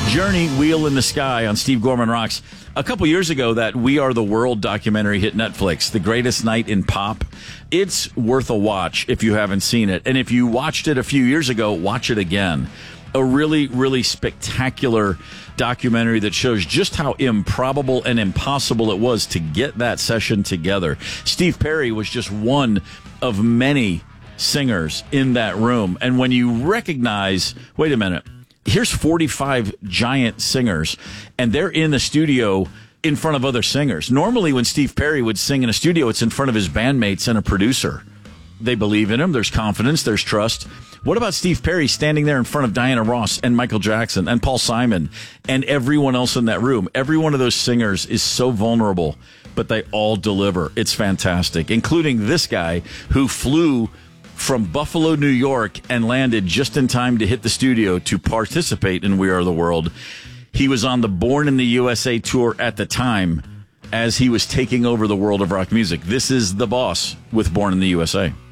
Journey, Wheel in the Sky on Steve Gorman Rocks. A couple years ago, that We Are the World documentary hit Netflix, The Greatest Night in Pop. It's worth a watch if you haven't seen it. And if you watched it a few years ago, watch it again. A really, really spectacular documentary that shows just how improbable and impossible it was to get that session together. Steve Perry was just one of many singers in that room. And when you recognize, wait a minute, here's 45 giant singers, and they're in the studio in front of other singers. Normally, when Steve Perry would sing in a studio, it's in front of his bandmates and a producer. They believe in him. There's confidence. There's trust. What about Steve Perry standing there in front of Diana Ross and Michael Jackson and Paul Simon and everyone else in that room? Every one of those singers is so vulnerable, but they all deliver. It's fantastic, including this guy who flew from Buffalo, New York, and landed just in time to hit the studio to participate in We Are the World. He was on the Born in the USA tour at the time as he was taking over the world of rock music. This is The Boss with Born in the USA.